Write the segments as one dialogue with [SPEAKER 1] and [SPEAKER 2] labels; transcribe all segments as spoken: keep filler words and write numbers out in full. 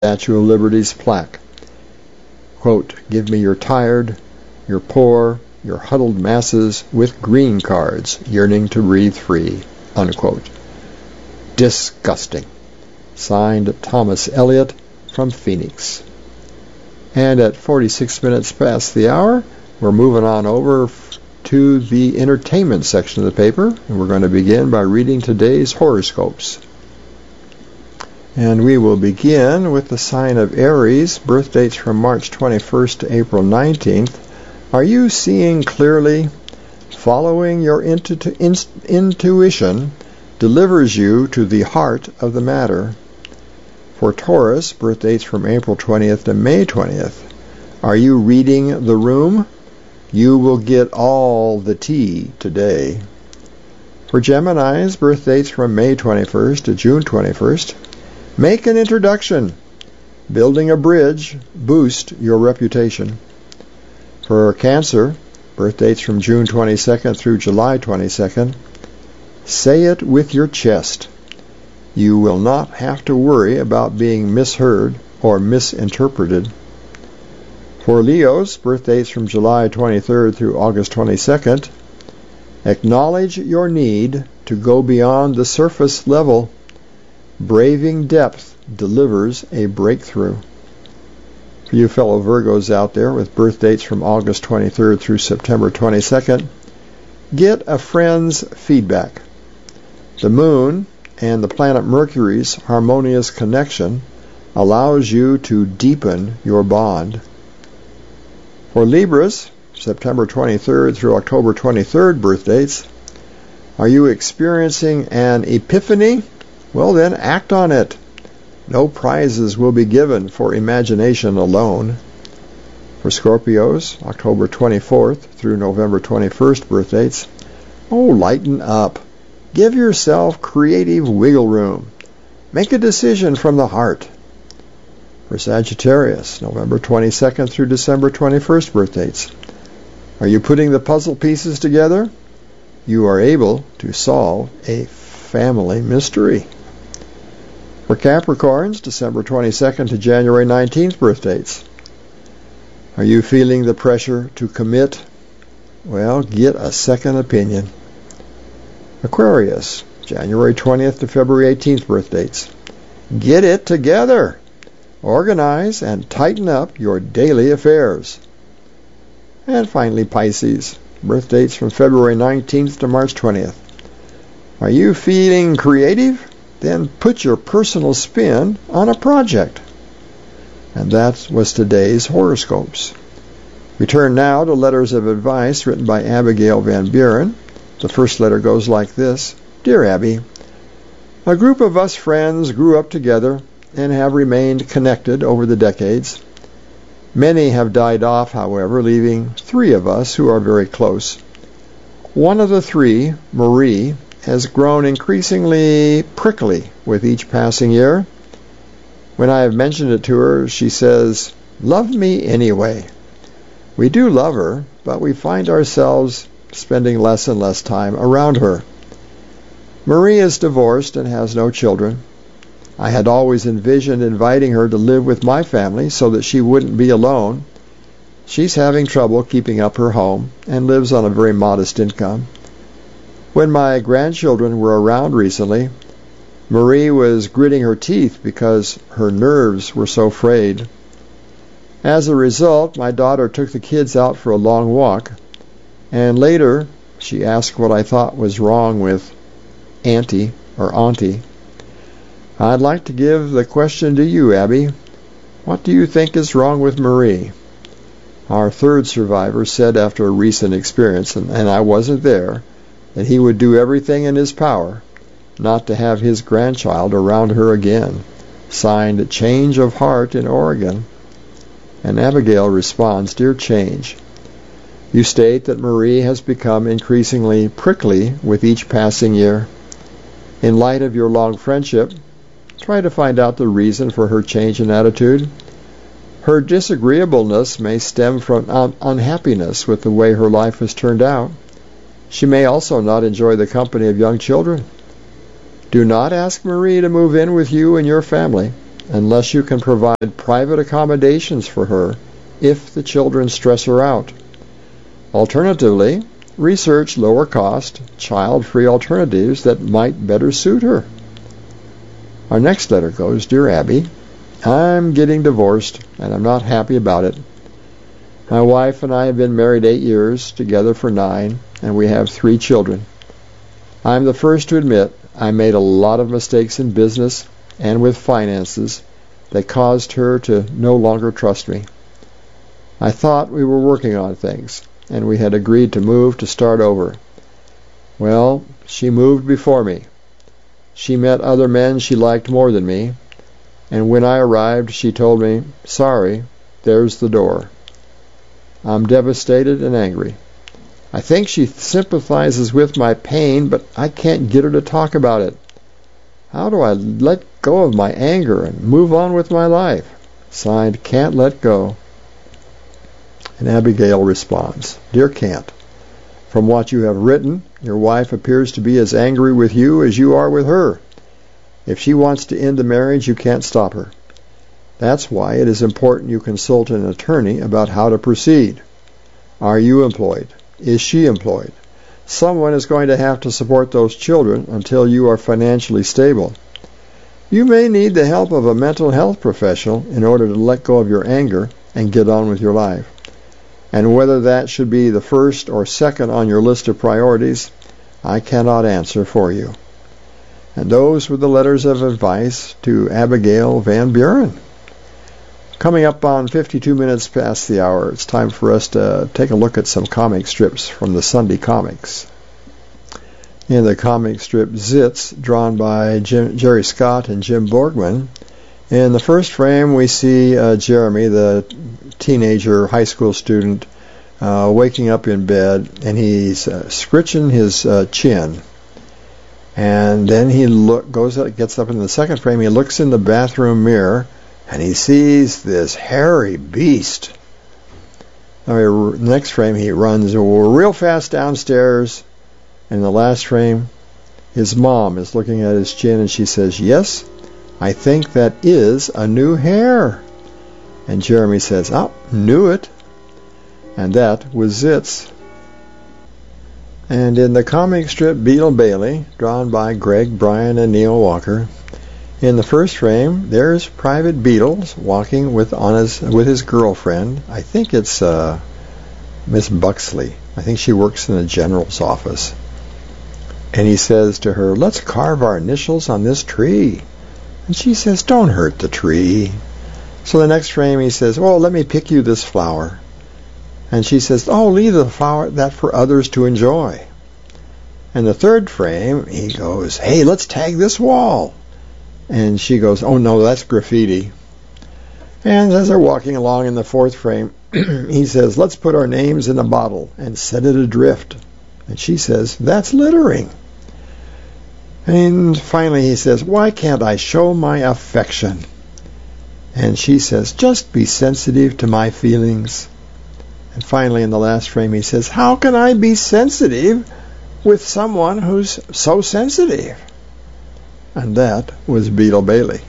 [SPEAKER 1] Statue of Liberty's plaque. Quote, "Give me your tired, your poor, your huddled masses with green cards, yearning to breathe free." Unquote. Disgusting. Signed, Thomas Elliott from Phoenix. And at forty-six minutes past the hour, we're moving on over to the entertainment section of the paper, and we're going to begin by reading today's horoscopes. And we will begin with the sign of Aries, birth dates from March twenty-first to April nineteenth. Are you seeing clearly? Following your intu- in- intuition delivers you to the heart of the matter. For Taurus, birth dates from April twentieth to May twentieth. Are you reading the room? You will get all the tea today. For Geminis, birth dates from May twenty-first to June twenty-first. Make an introduction. Building a bridge, boost your reputation. For Cancer, birth dates from June twenty-second through July twenty-second. Say it with your chest. You will not have to worry about being misheard or misinterpreted. For Leos, birth dates from July twenty-third through August twenty-second, acknowledge your need to go beyond the surface level. Braving depth delivers a breakthrough. For you fellow Virgos out there with birth dates from August twenty-third through September twenty-second, get a friend's feedback. The moon and the planet Mercury's harmonious connection allows you to deepen your bond. For Libras, September twenty-third through October twenty-third birth dates, are you experiencing an epiphany? Well then, act on it. No prizes will be given for imagination alone. For Scorpios, October twenty-fourth through November twenty-first birth dates, oh, lighten up. Give yourself creative wiggle room. Make a decision from the heart. For Sagittarius, November twenty-second through December twenty-first birth dates, are you putting the puzzle pieces together? You are able to solve a family mystery. For Capricorns, December twenty-second to January nineteenth birth dates, are you feeling the pressure to commit? Well, get a second opinion. Aquarius, January twentieth to February eighteenth birth dates, get it together. Organize and tighten up your daily affairs. And finally, Pisces, birth dates from February nineteenth to March twentieth. Are you feeling creative? Then put your personal spin on a project. And that was today's horoscopes. We turn now to letters of advice written by Abigail Van Buren. The first letter goes like this. Dear Abby, a group of us friends grew up together and have remained connected over the decades. Many have died off, however, leaving three of us who are very close. One of the three, Marie, has grown increasingly prickly with each passing year. When I have mentioned it to her, she says, "Love me anyway." We do love her, but we find ourselves spending less and less time around her. Marie is divorced and has no children. I had always envisioned inviting her to live with my family so that she wouldn't be alone. She's having trouble keeping up her home and lives on a very modest income. When my grandchildren were around recently, Marie was gritting her teeth because her nerves were so frayed. As a result, my daughter took the kids out for a long walk, and later she asked what I thought was wrong with Auntie or Auntie. I'd like to give the question to you, Abby. What do you think is wrong with Marie? Our third survivor said after a recent experience, and, and I wasn't there, that he would do everything in his power not to have his grandchild around her again. Signed, Change of Heart in Oregon. And Abigail responds, Dear Change, you state that Marie has become increasingly prickly with each passing year. In light of your long friendship, try to find out the reason for her change in attitude. Her disagreeableness may stem from un- unhappiness with the way her life has turned out. She may also not enjoy the company of young children. Do not ask Marie to move in with you and your family. unless you can provide private accommodations for her if the children stress her out. Alternatively, research lower-cost, child-free alternatives that might better suit her. Our next letter goes, Dear Abby, I'm getting divorced, and I'm not happy about it. My wife and I have been married eight years, together for nine, and we have three children. I'm the first to admit I made a lot of mistakes in business and with finances that caused her to no longer trust me. I thought we were working on things, and we had agreed to move to start over. Well, she moved before me. She met other men she liked more than me, and when I arrived, she told me, sorry, there's the door. I'm devastated and angry. I think she sympathizes with my pain, but I can't get her to talk about it. How do I let go of my anger and move on with my life? Signed, Can't Let Go. And Abigail responds, Dear Kent, from what you have written, your wife appears to be as angry with you as you are with her. If she wants to end the marriage, you can't stop her. That's why it is important you consult an attorney about how to proceed. Are you employed? Is she employed? Someone is going to have to support those children until you are financially stable. You may need the help of a mental health professional in order to let go of your anger and get on with your life. And whether that should be the first or second on your list of priorities, I cannot answer for you. And those were the letters of advice to Abigail Van Buren. Coming up on fifty-two minutes past the hour, it's time for us to take a look at some comic strips from the Sunday Comics. In the comic strip Zits, drawn by Jim, Jerry Scott and Jim Borgman, in the first frame we see uh, Jeremy, the teenager high school student, uh, waking up in bed, and he's uh, scritching his uh, chin. And then he look, goes up, gets up in the second frame, he looks in the bathroom mirror, and he sees this hairy beast. Now, the next frame, he runs real fast downstairs. In the last frame, his mom is looking at his chin, and she says, Yes, I think that is a new hair. And Jeremy says, Oh, knew it. And that was Zits. And in the comic strip Beetle Bailey, drawn by Greg Bryan and Neil Walker, in the first frame, there's Private Beetles walking with on his with his girlfriend. I think it's uh, Miss Buxley. I think she works in the general's office. And he says to her, Let's carve our initials on this tree. And she says, Don't hurt the tree. So the next frame he says, Oh, let me pick you this flower. And she says, Oh, leave the flower that for others to enjoy. And the third frame, he goes, Hey, let's tag this wall. And she goes, Oh, no, that's graffiti. And as they're walking along in the fourth frame, he says, Let's put our names in a bottle and set it adrift. And she says, That's littering. And finally he says, Why can't I show my affection? And she says, Just be sensitive to my feelings. And finally in the last frame he says, How can I be sensitive with someone who's so sensitive? And that was Beetle Bailey.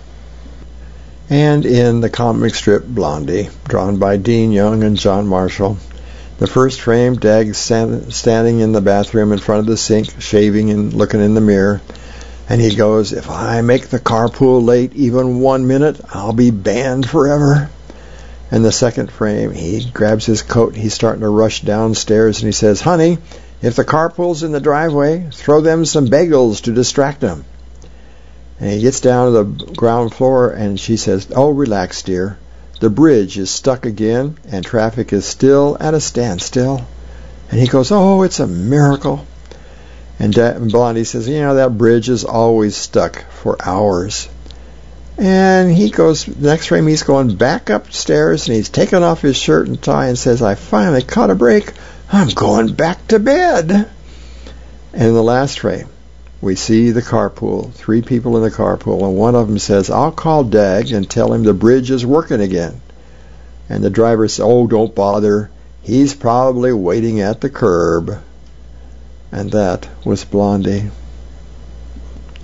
[SPEAKER 1] And in the comic strip Blondie, drawn by Dean Young and John Marshall, the first frame, Dag's stand, standing in the bathroom in front of the sink, shaving and looking in the mirror. And he goes, If I make the carpool late even one minute, I'll be banned forever. And the second frame, he grabs his coat, he's starting to rush downstairs, and he says, Honey, if the carpool's in the driveway, throw them some bagels to distract them. And he gets down to the ground floor, and she says, Oh, relax, dear. The bridge is stuck again, and traffic is still at a standstill. And he goes, Oh, it's a miracle. And Blondie says, You know, that bridge is always stuck for hours. And he goes, the next frame, he's going back upstairs, and he's taking off his shirt and tie and says, I finally caught a break. I'm going back to bed. And in the last frame, we see the carpool, three people in the carpool, and one of them says, I'll call Dag and tell him the bridge is working again. And the driver says, Oh, don't bother. He's probably waiting at the curb. And that was Blondie.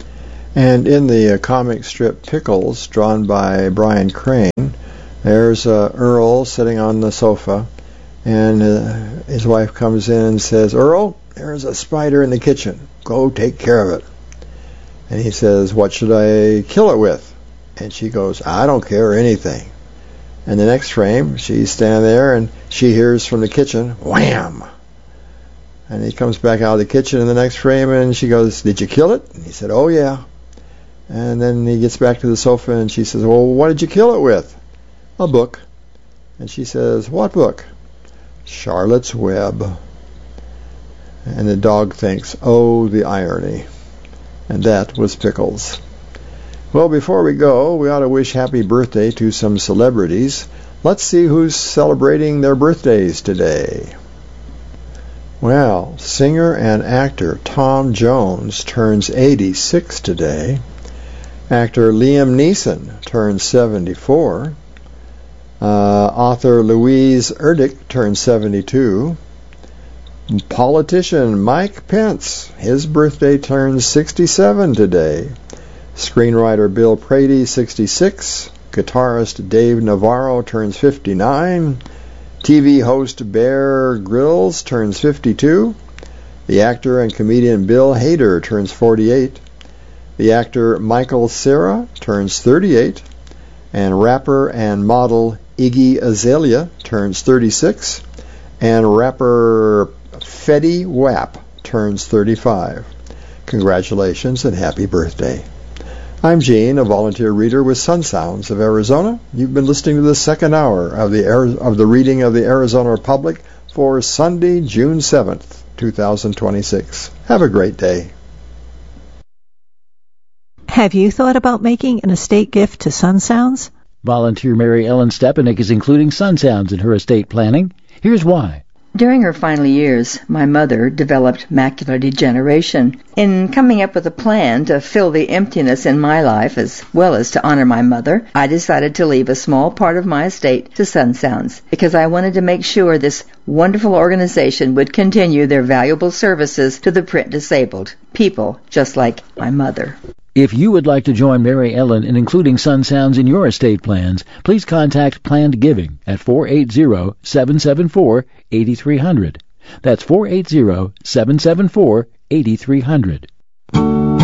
[SPEAKER 1] And in the uh, comic strip Pickles, drawn by Brian Crane, there's uh, Earl sitting on the sofa, and uh, his wife comes in and says, "Earl, there's a spider in the kitchen. Go take care of it." And he says, "What should I kill it with?" And she goes, "I don't care anything." And the next frame, she's standing there, and she hears from the kitchen, wham! And he comes back out of the kitchen in the next frame, and she goes, "Did you kill it?" And he said, "Oh, yeah." And then he gets back to the sofa, and she says, "Well, what did you kill it with?" "A book." And she says, "What book?" "Charlotte's Web." And the dog thinks, "Oh, the irony." And that was Pickles. Well, before we go, we ought to wish happy birthday to some celebrities. Let's see who's celebrating their birthdays today. Well, singer and actor Tom Jones turns eighty-six today. Actor Liam Neeson turns seventy-four. Uh, author Louise Erdrich turns seventy-two. Politician Mike Pence, his birthday turns sixty-seven today. Screenwriter Bill Prady, sixty-six. Guitarist Dave Navarro turns fifty-nine. T V host Bear Grylls turns fifty-two. The actor and comedian Bill Hader turns forty-eight. The actor Michael Cera turns thirty-eight. And rapper and model Iggy Azalea turns thirty-six. And rapper Fetty Wap turns thirty-five. Congratulations and happy birthday. I'm Gene, a volunteer reader with Sun Sounds of Arizona. You've been listening to the second hour of the of the reading of the Arizona Republic for Sunday, June seventh, two thousand twenty-six. Have a great day.
[SPEAKER 2] Have you thought about making an estate gift to Sun Sounds?
[SPEAKER 3] Volunteer Mary Ellen Stepanek is including Sun Sounds in her estate planning. Here's why.
[SPEAKER 4] During her final years, my mother developed macular degeneration. In coming up with a plan to fill the emptiness in my life as well as to honor my mother, I decided to leave a small part of my estate to Sun Sounds because I wanted to make sure this wonderful organization would continue their valuable services to the print disabled, people just like my mother.
[SPEAKER 3] If you would like to join Mary Ellen in including Sun Sounds in your estate plans, please contact Planned Giving at four eight zero, seven seven four, eight three zero zero. That's four eight zero, seven seven four, eight three zero zero.